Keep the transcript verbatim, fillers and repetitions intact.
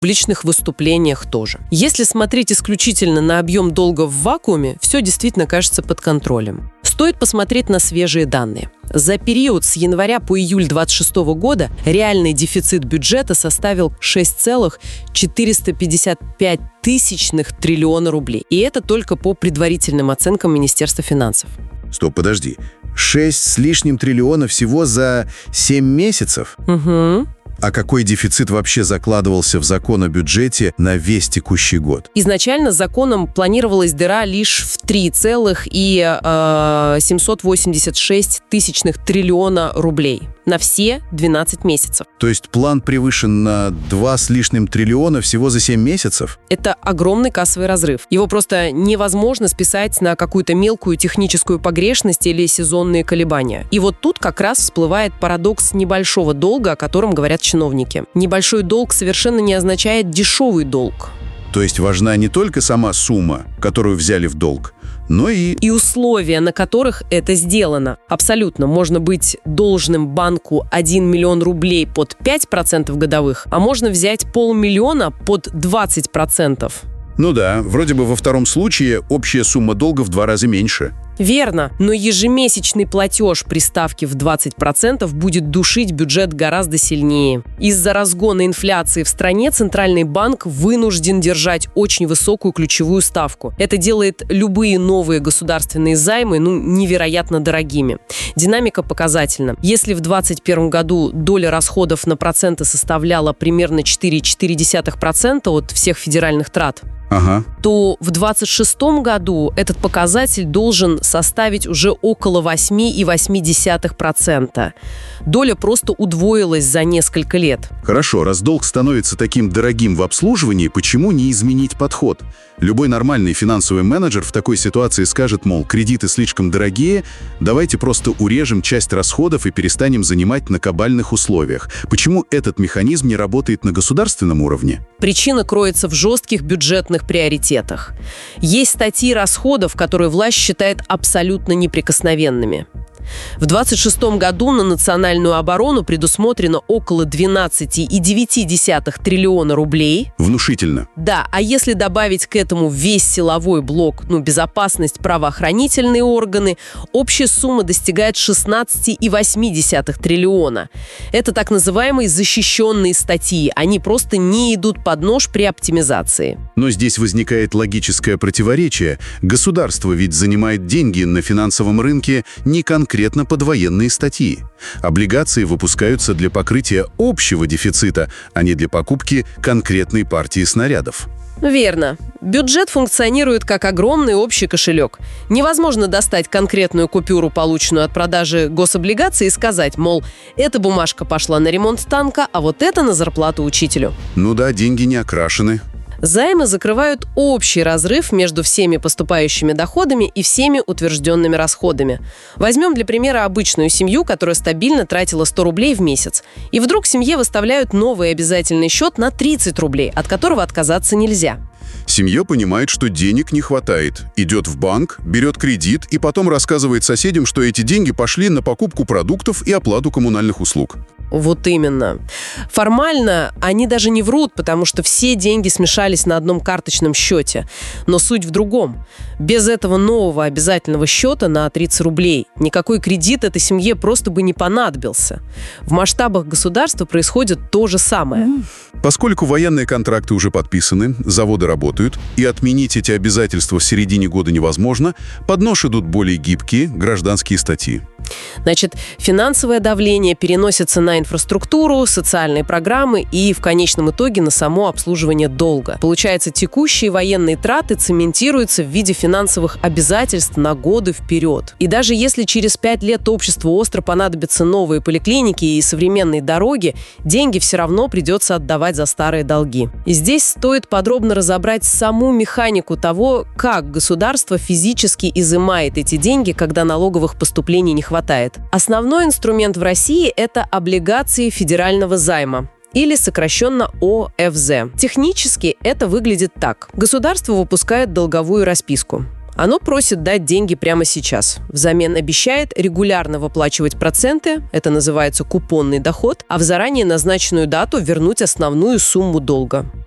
В личных выступлениях тоже. Если смотреть исключительно на объем долга в вакууме, все действительно кажется под контролем. Стоит посмотреть на свежие данные. За период с января по июль двадцать шестого года реальный дефицит бюджета составил шесть целых четыреста пятьдесят пять тысячных триллиона рублей. И это только по предварительным оценкам Министерства финансов. Стоп, подожди. шесть с лишним триллиона всего за семь месяцев? Угу. А какой дефицит вообще закладывался в закон о бюджете на весь текущий год? Изначально законом планировалась дыра лишь в три целых семьсот восемьдесят шесть тысячных триллиона рублей на все двенадцать месяцев. То есть план превышен на два с лишним триллиона всего за семь месяцев? Это огромный кассовый разрыв. Его просто невозможно списать на какую-то мелкую техническую погрешность или сезонные колебания. И вот тут как раз всплывает парадокс небольшого долга, о котором говорят чиновники. Небольшой долг совершенно не означает дешевый долг. То есть важна не только сама сумма, которую взяли в долг, но и... И условия, на которых это сделано. Абсолютно. Можно быть должным банку один миллион рублей под пять процентов годовых, а можно взять полмиллиона под двадцать процентов. Ну да, вроде бы во втором случае общая сумма долга в два раза меньше. Верно, но ежемесячный платеж при ставке в двадцать процентов будет душить бюджет гораздо сильнее. Из-за разгона инфляции в стране Центральный банк вынужден держать очень высокую ключевую ставку. Это делает любые новые государственные займы ну, невероятно дорогими. Динамика показательна. Если в двадцать первом году доля расходов на проценты составляла примерно четыре целых четыре десятых процента от всех федеральных трат, Ага. то в двадцать шестом году этот показатель должен составить уже около восемь целых восемь десятых процента. Доля просто удвоилась за несколько лет. Хорошо, раз долг становится таким дорогим в обслуживании, почему не изменить подход? Любой нормальный финансовый менеджер в такой ситуации скажет, мол, кредиты слишком дорогие, давайте просто урежем часть расходов и перестанем занимать на кабальных условиях. Почему этот механизм не работает на государственном уровне? Причина кроется в жестких бюджетных приоритетах. Есть статьи расходов, которые власть считает абсолютно неприкосновенными. В двадцать шестом году на национальную оборону предусмотрено около двенадцать целых девять десятых триллиона рублей. Внушительно. Да, а если добавить к этому весь силовой блок, ну, безопасность, правоохранительные органы, общая сумма достигает шестнадцать целых восемь десятых триллиона. Это так называемые защищенные статьи. Они просто не идут под нож при оптимизации. Но здесь возникает логическое противоречие. Государство ведь занимает деньги на финансовом рынке не конкретно под военные статьи. Облигации выпускаются для покрытия общего дефицита, а не для покупки конкретной партии снарядов. Верно. Бюджет функционирует как огромный общий кошелек. Невозможно достать конкретную купюру, полученную от продажи гособлигаций, и сказать, мол, эта бумажка пошла на ремонт танка, а вот это на зарплату учителю. Ну да, деньги не окрашены. Займы закрывают общий разрыв между всеми поступающими доходами и всеми утвержденными расходами. Возьмем для примера обычную семью, которая стабильно тратила сто рублей в месяц. И вдруг семье выставляют новый обязательный счет на тридцать рублей, от которого отказаться нельзя. Семья понимает, что денег не хватает, идет в банк, берет кредит и потом рассказывает соседям, что эти деньги пошли на покупку продуктов и оплату коммунальных услуг. Вот именно. Формально они даже не врут, потому что все деньги смешались на одном карточном счете. Но суть в другом. Без этого нового обязательного счета на тридцать рублей никакой кредит этой семье просто бы не понадобился. В масштабах государства происходит то же самое. Поскольку военные контракты уже подписаны, заводы работают, и отменить эти обязательства в середине года невозможно, под нож идут более гибкие гражданские статьи. Значит, финансовое давление переносится на инфраструктуру, социальные программы и, в конечном итоге, на само обслуживание долга. Получается, текущие военные траты цементируются в виде финансовых обязательств на годы вперед. И даже если через пять лет обществу остро понадобятся новые поликлиники и современные дороги, деньги все равно придется отдавать за старые долги. И здесь стоит подробно разобрать саму механику того, как государство физически изымает эти деньги, когда налоговых поступлений не хватает. Основной инструмент в России – это облигации федерального займа, или сокращенно о эф зэ. Технически это выглядит так. Государство выпускает долговую расписку. Оно просит дать деньги прямо сейчас. Взамен обещает регулярно выплачивать проценты, это называется купонный доход, а в заранее назначенную дату вернуть основную сумму долга.